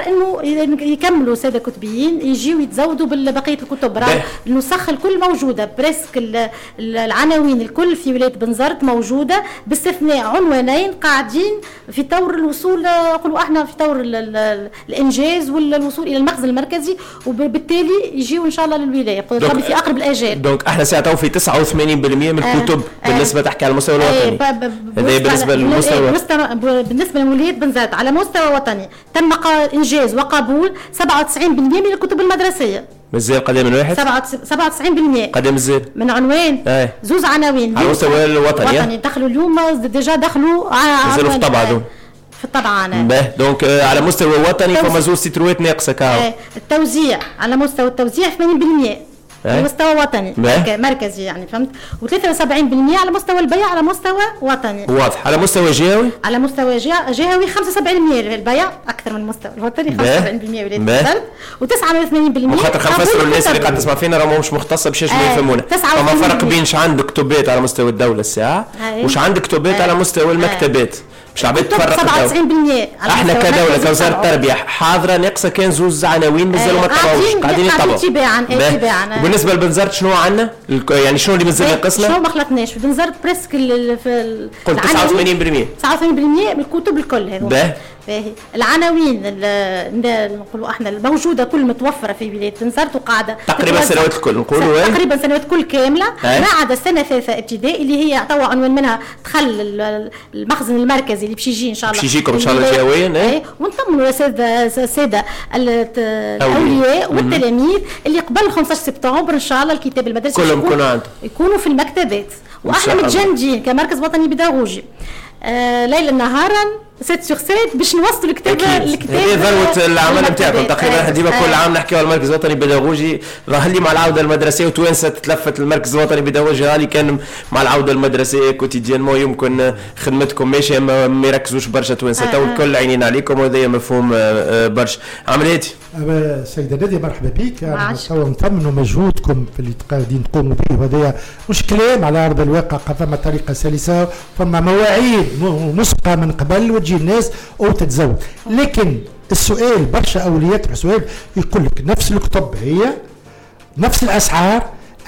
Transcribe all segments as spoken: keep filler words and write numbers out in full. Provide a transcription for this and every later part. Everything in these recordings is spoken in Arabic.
انه يكملوا ساده كتبيين يجيوا يتزودوا بالبقيه الكتب. راه النسخ الكل موجوده بريسك، العناوين الكل في ولايه بنزرت موجوده باستثناء عنوانين قاعدين في طور الوصول، نقولوا احنا في طور الانجاز والوصول الى المخزن المركزي، وبالتالي يجيوا ان شاء الله للولايه قبل في اقرب الاجال. دونك احنا ساعتها في تسعة وثمانين بالمئة من الكتب آه بالنسبه آه تحكي على المستوى الوطني. هذا بالنسبه للمستوى بالنسبه لولايه بنزرت على مستوى وطني تم انجاز وقبول سبعة وتسعين بالمئة من الكتب المدرسيه. مازال قدام من واحد؟ سبعة وتسعين بالمئة قدام مازال من عنوان ايه؟ زوز عناوين على مستوى الوطني وطني دخلوا اليوم ديجا دخلوا مازالوا في الطبعه دول في الطبعه انا باه. دونك آه على مستوى وطني فما زوز تتروات ناقصه كاو. ايه التوزيع على مستوى التوزيع ثمانين بالمئة على مستوى وطني باه. مركزي يعني فهمت، وثلاثة وسبعين بالمئة على مستوى البيع على مستوى وطني واضح. على مستوى جهوي على مستوى جهوي خمسة وسبعين بالمئة البيع اكثر من المستوى الوطني خمسة وسبعين بالمئة ولايه بنزرت و89 بالمئة. وخاطر خنفسروا الناس اللي قاعد تسمع فينا راهم مش مختصه باش يجموا يفهمونا. فما فرق بين ش عندك كتبات على مستوى الدوله الساعه وش عندك كتبات على مستوى المكتبات. مش عبيد تفرق سبعة وتسعين بالمئة احنا كدوله كوزاره التربيه حاضره ناقصه كان زوز عناوين مازالوا ما طبعوش قاعدين يطبعوا تباعا تباعا. وبالنسبه لبنزرت شنو عندنا يعني شنو اللي مازال ناقصنا؟ شنو ما خلطناش في بنزرت بريسك في قلت تسعة وثمانين بالمئة تسعة وثمانين بالمئة من الكتب الكل هذو. العناوين نقولوا احنا الموجوده كل متوفره في ولايه بنزرت وقاعده تقريبا سنوات الكل نقولوا تقريبا سنوات الكل كامله ما عدا السنه الثالثه ابتدائي اللي هي توا عنوان منها دخل المخزن المركزي اللي باش يجي ان شاء الله باش يجيكم ان شاء الله جهويا ايه ونطمنوا الساده الساده الاولياء والتلاميذ اللي قبل خمسة عشر سبتمبر ان شاء الله الكتاب المدرسي كلهم يكونوا عندهم يكونوا في المكتبات واحنا متجندين كمركز وطني بيداغوجي آه ليلا نهارا سيت سور سيت باش نوصلوا الكتاب الكتاب هذه ذروه العمل نتاعكم تقريبا. احنا ديما كل عام نحكيو على المركز الوطني البيداغوجي. ظهر لي مع العوده المدرسيه وتوانسه تلفت المركز الوطني البيداغوجي غالي كان مع العوده المدرسيه كوتيديانمون يمكن خدمتكم ماشيه ما يركزوش برشا توانسه تو الكل عينين عليكم وهذا مفهوم برشا. عملياتي سيدة نادية مرحبا بك. يعني توا نثمنوا مجهودكم في اللي قاعدين تقوموا به وهذا مش كلام على ارض الواقع. فما طريقه سلسه فما مواعيد مسبقه من قبل وتجي الناس وتتزوج. لكن السؤال برشا اوليات السؤال يقول لك نفس الكتب هي نفس الاسعار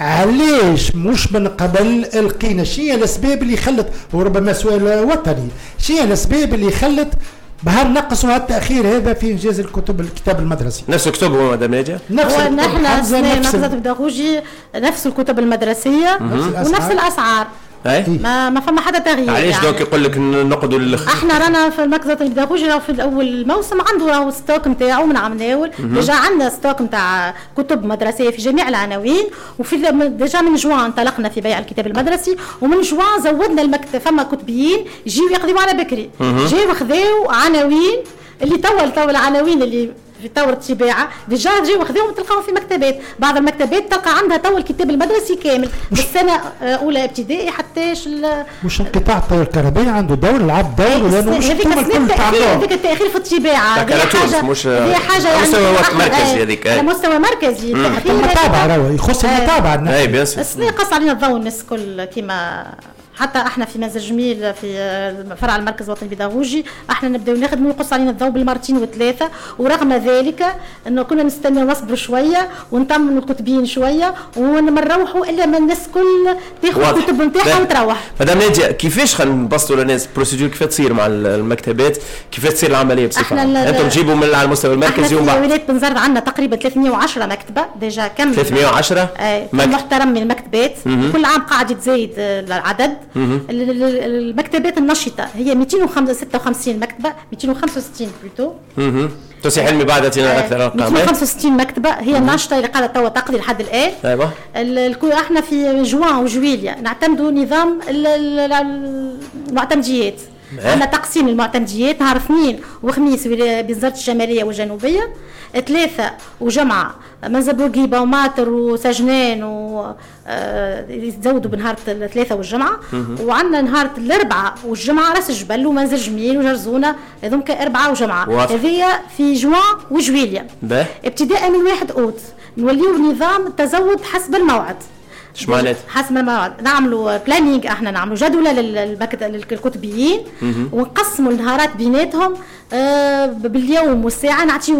علاش مش من قبل لقينا؟ شنو الاسباب اللي خلت وربما سؤال وطني شنو الاسباب اللي خلت بهال نقصوا هالتاخير هذا في انجاز الكتب الكتاب المدرسي؟ نفس الكتب هو مدام ناجيه نفس نحن مركز البيداغوجي نفس الكتب المدرسيه ونفس الاسعار ما ما فما حدا تغيير. علاش يعني دوك يقول لك نقعدوا للاخر؟ احنا رانا في المركز البيداغوجي راهو في الاول الموسم عنده راهو ستوك نتاعو من عمناول ديجا عندنا ستوك نتاع كتب مدرسيه في جميع العناوين. وفي ديجا من جوان انطلقنا في بيع الكتاب المدرسي ومن جوان زودنا المكتب فما كتبيين يجيو يقدموا على بكري جاو خذاو عناوين اللي توا توا العناوين اللي في طور الطباعه ديجا جاو خذوهم تلقاهم في مكتبات. بعض المكتبات تلقى عندها تو الكتاب المدرسي كامل بالسنه اولى ابتدائي حتىش مش انقطاع التيار الكهربائي عنده دور لعب دور لانه مش هذيك التاخير في الطباعه هذه حاجه مش هي حاجه يعني مستوى مركزي هذيك على مستوى مركزي المتابعه راهو يخص المتابعه. اي بيان سور السنه قص علينا الضوء الناس كل كيما حتى احنا في منزل جميل في فرع المركز الوطني البيداغوجي احنا نبداو نخدموا يقص علينا الضوء بالمرتين وثلاثه. ورغم ذلك انه كنا نستنى نصبر شويه ونطمنوا الكتبين شويه وما نروحوا الا ما الناس كل تاخذ الكتب نتاعها وتروح. مدام ناديه كيفاش خنبسطوا للناس بروسيدور كيف تصير مع المكتبات كيف تصير العمليه بصفه عامه؟ انتم تجيبوا من على المستوى المركزي ومن بعد في ولايه بنزرت عندنا تقريبا ثلاثمئة وعشرة مكتبه ديجا كم ثلاثمئة وعشرة آه محترم من المكتبات. كل عام قاعد يتزايد العدد. المكتبات النشطه هي مئتين وستة وخمسين مكتبه مئتين وخمسة وستين بلوتو. اها توسي حلمي بعد اتينا اكثر ارقام. مئتين وخمسة وستين مكتبه هي الناشطه اللي قاعده توا تقضي لحد الان. ايوه احنا في جوان وجويليا نعتمدوا نظام المعتمديات. عندنا تقسيم المعتمديات نهار اثنين وخميس بوزاره الشماليه والجنوبيه ثلاثه وجمعه منزل بورقيبه وماتر وسجنان و يتزودوا بنهار الثلاثه والجمعه. وعندنا نهار الاربعاء والجمعه راس الجبل ومنزل جميل وجرزونه هذوم كاربعاء وجمعه. هذه في جوان وجويليا ابتداء من واحد اوت نوليو نظام التزود حسب الموعد. اش معنات؟ حسب الموعد نعملوا بلانينغ احنا نعملوا جدوله للكتبيين ونقسموا النهارات بيناتهم باليوم والساعه نعطيو